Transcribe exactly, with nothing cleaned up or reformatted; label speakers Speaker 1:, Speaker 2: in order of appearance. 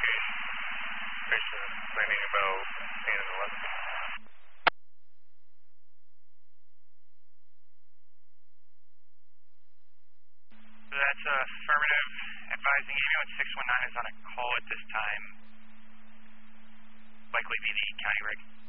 Speaker 1: location. Station landing about ten and eleven.
Speaker 2: So that's uh, affirmative. Advising ambulance six one nine is on a call at this time. Likely be the county rig.